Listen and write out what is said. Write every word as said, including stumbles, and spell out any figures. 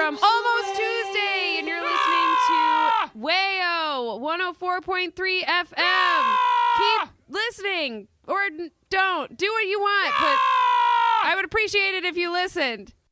from Almost Tuesday, and you're listening to Wayo one oh four point three F M. Keep listening, or n- don't. Do what you want, but I would appreciate it if you listened.